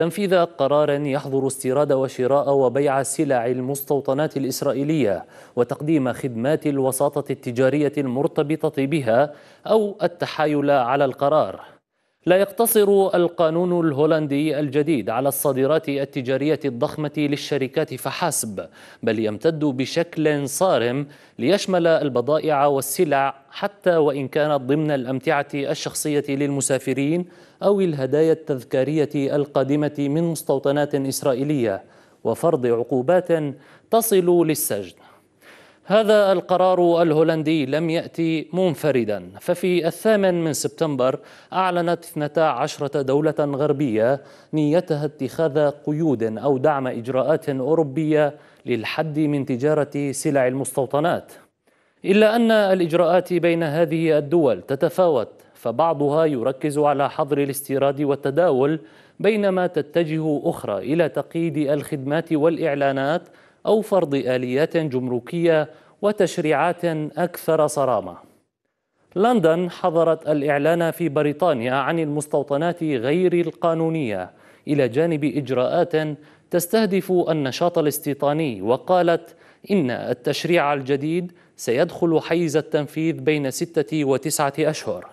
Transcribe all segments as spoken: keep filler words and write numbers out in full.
تنفيذ قرار يحظر استيراد وشراء وبيع السلع المستوطنات الإسرائيلية وتقديم خدمات الوساطة التجارية المرتبطة بها أو التحايل على القرار. لا يقتصر القانون الهولندي الجديد على الصادرات التجارية الضخمة للشركات فحسب، بل يمتد بشكل صارم ليشمل البضائع والسلع حتى وإن كانت ضمن الأمتعة الشخصية للمسافرين أو الهدايا التذكارية القادمة من مستوطنات إسرائيلية، وفرض عقوبات تصل للسجن. هذا القرار الهولندي لم يأتي منفردا، ففي الثامن من سبتمبر أعلنت اثنتا عشرة دولة غربية نيتها اتخاذ قيود أو دعم إجراءات أوروبية للحد من تجارة سلع المستوطنات، إلا أن الإجراءات بين هذه الدول تتفاوت، فبعضها يركز على حظر الاستيراد والتداول، بينما تتجه أخرى إلى تقييد الخدمات والإعلانات أو فرض آليات جمركية وتشريعات أكثر صرامة. لندن حظرت الإعلان في بريطانيا عن المستوطنات غير القانونية إلى جانب إجراءات تستهدف النشاط الاستيطاني، وقالت إن التشريع الجديد سيدخل حيز التنفيذ بين ستة وتسعة أشهر.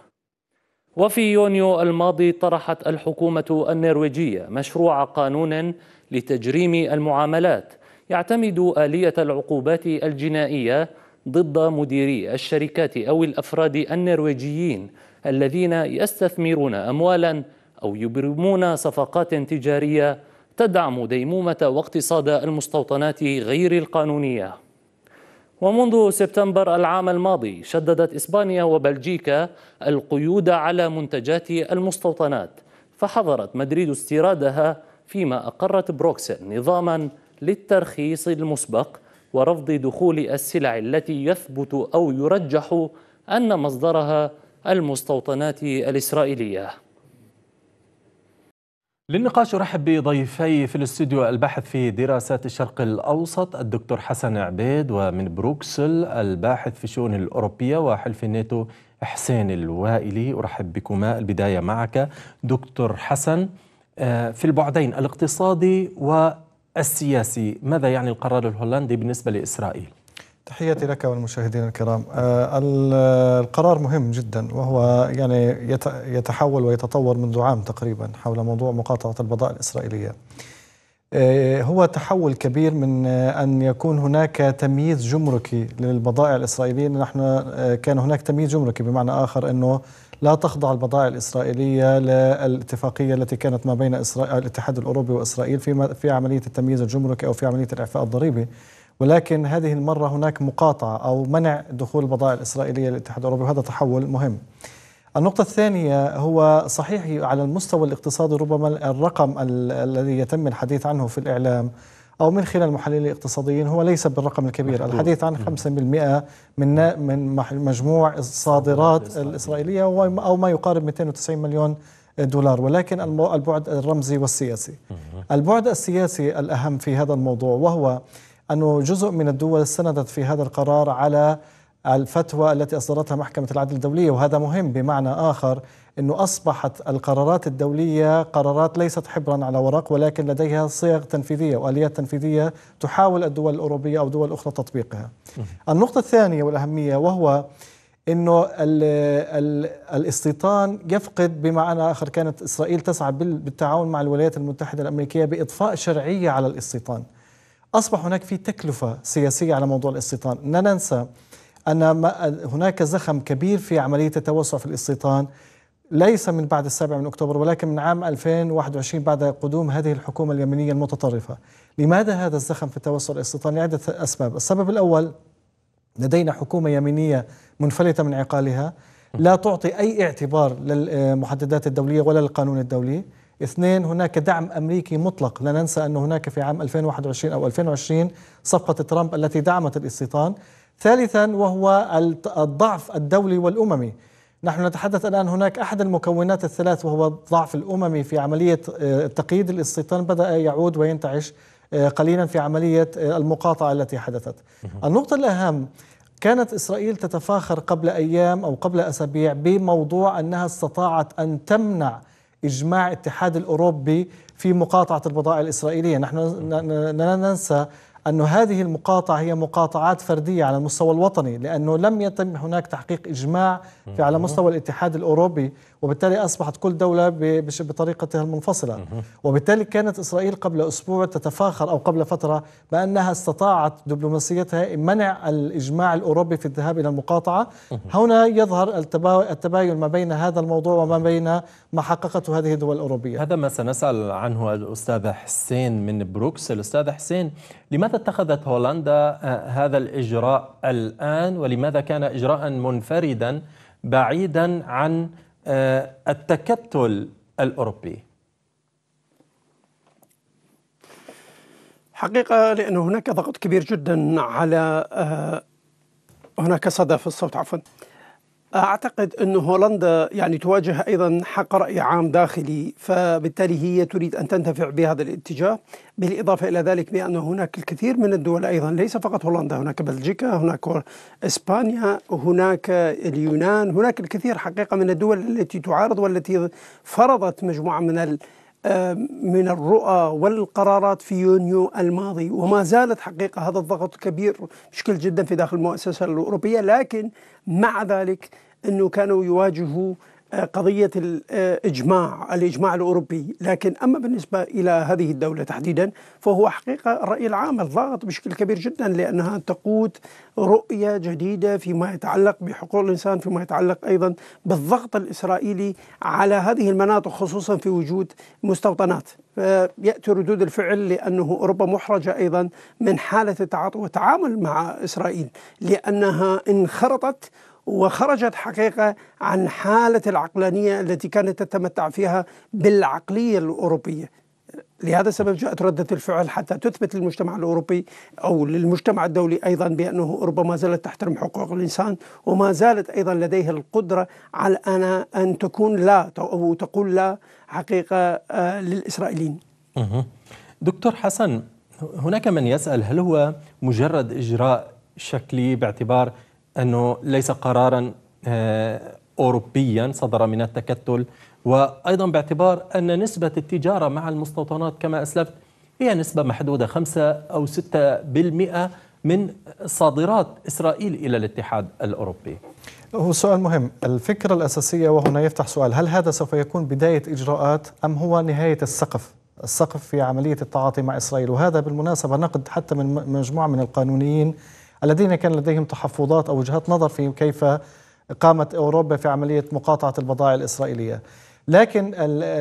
وفي يونيو الماضي طرحت الحكومة النرويجية مشروع قانون لتجريم المعاملات يعتمد آلية العقوبات الجنائية ضد مديري الشركات أو الأفراد النرويجيين الذين يستثمرون أموالا أو يبرمون صفقات تجارية تدعم ديمومة واقتصاد المستوطنات غير القانونية. ومنذ سبتمبر العام الماضي شددت إسبانيا وبلجيكا القيود على منتجات المستوطنات، فحظرت مدريد استيرادها، فيما أقرت بروكسل نظاما للترخيص المسبق ورفض دخول السلع التي يثبت أو يرجح أن مصدرها المستوطنات الإسرائيلية. للنقاش أرحب بضيفي في الاستوديو: الباحث في دراسات الشرق الأوسط الدكتور حسن عبيد، ومن بروكسل الباحث في الشؤون الأوروبية وحلف الناتو حسين الوائلي. أرحب بكما. البداية معك دكتور حسن، في البعدين الاقتصادي والسياسي، ماذا يعني القرار الهولندي بالنسبة لإسرائيل؟ تحياتي لك والمشاهدين الكرام. القرار مهم جدا، وهو يعني يتحول ويتطور منذ عام تقريبا حول موضوع مقاطعة البضائع الإسرائيلية. هو تحول كبير من أن يكون هناك تمييز جمركي للبضائع الإسرائيلية. نحن كان هناك تمييز جمركي، بمعنى آخر أنه لا تخضع البضائع الإسرائيلية للاتفاقية التي كانت ما بين إسرائيل الاتحاد الأوروبي وإسرائيل في في عملية التمييز الجمركي أو في عملية الإعفاء الضريبي، ولكن هذه المرة هناك مقاطعة أو منع دخول البضائع الإسرائيلية للاتحاد الأوروبي، وهذا تحول مهم. النقطة الثانية، هو صحيح على المستوى الاقتصادي ربما الرقم الذي يتم الحديث عنه في الإعلام أو من خلال المحللين الاقتصاديين هو ليس بالرقم الكبير. الحديث عن خمسة بالمئة من من مجموع الصادرات الإسرائيلية أو ما يقارب مئتين وتسعين مليون دولار، ولكن البعد الرمزي والسياسي. البعد السياسي الأهم في هذا الموضوع، وهو أنه جزء من الدول استندت في هذا القرار على الفتوى التي أصدرتها محكمة العدل الدولية، وهذا مهم. بمعنى آخر أنه أصبحت القرارات الدولية قرارات ليست حبرا على ورق، ولكن لديها صيغ تنفيذية وآليات تنفيذية تحاول الدول الأوروبية أو دول أخرى تطبيقها. النقطة الثانية والأهمية، وهو أنه ال ال الاستيطان يفقد. بمعنى آخر كانت إسرائيل تسعى بالتعاون مع الولايات المتحدة الأمريكية بإضفاء شرعية على الاستيطان. أصبح هناك في تكلفة سياسية على موضوع الاستيطان. لا ننسى أن هناك زخم كبير في عملية التوسع في الاستيطان، ليس من بعد السابع من أكتوبر ولكن من عام ألفين وواحد وعشرين بعد قدوم هذه الحكومة اليمينية المتطرفة. لماذا هذا الزخم في التوسع الاستيطاني؟ لعدة أسباب. السبب الأول، لدينا حكومة يمينية منفلتة من عقالها، لا تعطي أي اعتبار للمحددات الدولية ولا للقانون الدولي. اثنين، هناك دعم أمريكي مطلق. لا ننسى أن هناك في عام ألفين وواحد وعشرين أو ألفين وعشرين صفقة ترامب التي دعمت الاستيطان. ثالثا، وهو الضعف الدولي والأممي. نحن نتحدث الآن هناك أحد المكونات الثلاث، وهو الضعف الأممي في عملية تقييد الاستيطان، بدأ يعود وينتعش قليلا في عملية المقاطعة التي حدثت. النقطة الأهم، كانت إسرائيل تتفاخر قبل أيام أو قبل أسابيع بموضوع أنها استطاعت أن تمنع إجماع الاتحاد الأوروبي في مقاطعة البضائع الإسرائيلية. نحن لا ننسى أن هذه المقاطعة هي مقاطعات فردية على المستوى الوطني، لأنه لم يتم هناك تحقيق إجماع في على مستوى الاتحاد الأوروبي، وبالتالي أصبحت كل دولة بطريقتها المنفصلة. وبالتالي كانت إسرائيل قبل أسبوع تتفاخر أو قبل فترة بأنها استطاعت دبلوماسيتها منع الإجماع الأوروبي في الذهاب إلى المقاطعة. هنا يظهر التباين ما بين هذا الموضوع وما بين ما حققته هذه الدول الأوروبية. هذا ما سنسأل عنه الأستاذ حسين من بروكسل. أستاذ حسين، لماذا اتخذت هولندا هذا الإجراء الآن، ولماذا كان إجراء منفردا بعيدا عن التكتل الأوروبي؟ حقيقة لأن هناك ضغط كبير جدا على هناك صدى في الصوت عفوا أعتقد أن هولندا يعني تواجه أيضا حق رأي عام داخلي، فبالتالي هي تريد أن تنتفع بهذا الاتجاه. بالإضافة إلى ذلك بأن هناك الكثير من الدول أيضا، ليس فقط هولندا، هناك بلجيكا، هناك إسبانيا، هناك اليونان، هناك الكثير حقيقة من الدول التي تعارض والتي فرضت مجموعة من من الرؤى والقرارات في يونيو الماضي، وما زالت حقيقة هذا الضغط كبير بشكل جدا في داخل المؤسسة الأوروبية. لكن مع ذلك أنه كانوا يواجهوا قضية الإجماع الإجماع الأوروبي. لكن أما بالنسبة إلى هذه الدولة تحديدا فهو حقيقة الرأي العام الضاغط بشكل كبير جدا، لأنها تقود رؤية جديدة فيما يتعلق بحقوق الإنسان، فيما يتعلق أيضا بالضغط الإسرائيلي على هذه المناطق خصوصا في وجود مستوطنات. فيأتي ردود الفعل لأنه أوروبا محرجة أيضا من حالة التعاطي والتعامل مع إسرائيل، لأنها انخرطت وخرجت حقيقة عن حالة العقلانية التي كانت تتمتع فيها بالعقلية الأوروبية. لهذا السبب جاءت ردة الفعل حتى تثبت للمجتمع الأوروبي أو للمجتمع الدولي أيضا بأنه أوروبا ما زالت تحترم حقوق الإنسان، وما زالت أيضا لديها القدرة على أن أن تكون لا أو تقول لا حقيقة للإسرائيليين. دكتور حسن، هناك من يسأل هل هو مجرد إجراء شكلي باعتبار أنه ليس قرارا أوروبيا صدر من التكتل، وأيضا باعتبار أن نسبة التجارة مع المستوطنات كما أسلفت هي نسبة محدودة، خمسة أو ستة بالمئة من صادرات إسرائيل إلى الاتحاد الأوروبي؟ هو سؤال مهم. الفكرة الأساسية وهنا يفتح سؤال: هل هذا سوف يكون بداية إجراءات أم هو نهاية السقف السقف في عملية التعاطي مع إسرائيل؟ وهذا بالمناسبة نقد حتى من مجموعة من القانونيين الذين كان لديهم تحفظات أو وجهات نظر في كيف قامت أوروبا في عملية مقاطعة البضائع الإسرائيلية. لكن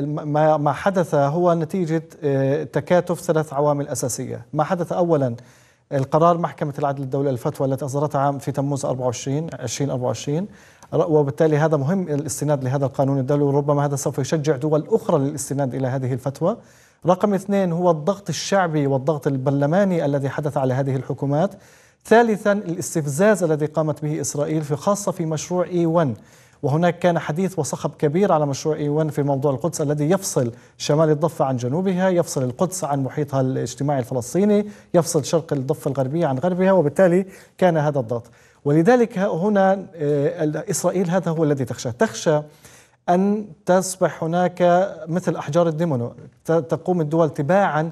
ما حدث هو نتيجة تكاتف ثلاث عوامل أساسية. ما حدث أولا القرار محكمة العدل الدولية الفتوى التي أصدرتها عام في تموز أربعة وعشرين ألفين وأربعة وعشرين، وبالتالي هذا مهم الاستناد لهذا القانون الدولي، وربما هذا سوف يشجع دول أخرى للاستناد إلى هذه الفتوى. رقم اثنين هو الضغط الشعبي والضغط البرلماني الذي حدث على هذه الحكومات. ثالثا الاستفزاز الذي قامت به إسرائيل في خاصة في مشروع إي واحد، وهناك كان حديث وصخب كبير على مشروع إي واحد في موضوع القدس الذي يفصل شمال الضفة عن جنوبها، يفصل القدس عن محيطها الاجتماعي الفلسطيني، يفصل شرق الضفة الغربية عن غربها، وبالتالي كان هذا الضغط. ولذلك هنا إسرائيل هذا هو الذي تخشى تخشى أن تصبح هناك مثل أحجار الدومينو، تقوم الدول تباعا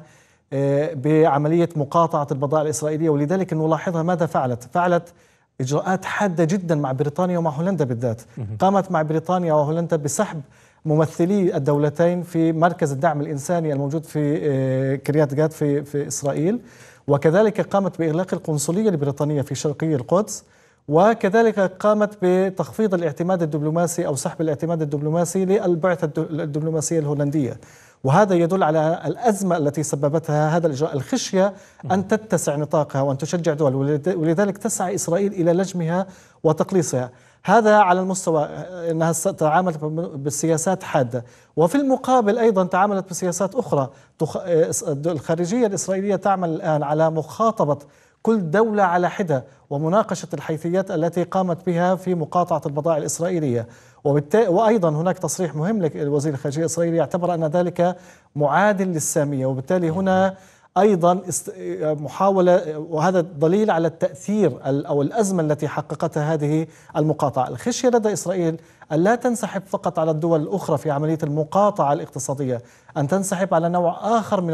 بعملية مقاطعة البضائع الإسرائيلية. ولذلك نلاحظها ماذا فعلت؟ فعلت إجراءات حادة جدا مع بريطانيا ومع هولندا بالذات. قامت مع بريطانيا وهولندا بسحب ممثلي الدولتين في مركز الدعم الإنساني الموجود في كريات جات في في إسرائيل، وكذلك قامت بإغلاق القنصلية البريطانية في شرقي القدس، وكذلك قامت بتخفيض الاعتماد الدبلوماسي أو سحب الاعتماد الدبلوماسي للبعثة الدبلوماسية الهولندية. وهذا يدل على الأزمة التي سببتها هذا الإجراء، الخشية أن تتسع نطاقها وأن تشجع دول، ولذلك تسعى إسرائيل إلى لجمها وتقليصها. هذا على المستوى أنها تعاملت بالسياسات حادة، وفي المقابل أيضا تعاملت بسياسات أخرى. الخارجية الإسرائيلية تعمل الآن على مخاطبة كل دولة على حدة ومناقشة الحيثيات التي قامت بها في مقاطعة البضائع الإسرائيلية. وأيضا هناك تصريح مهم لوزير الخارجية الإسرائيلي، يعتبر أن ذلك معادل للسامية، وبالتالي هنا أيضا محاولة، وهذا دليل على التأثير أو الأزمة التي حققتها هذه المقاطعة. الخشية لدى إسرائيل أن لا تنسحب فقط على الدول الأخرى في عملية المقاطعة الاقتصادية، أن تنسحب على نوع آخر من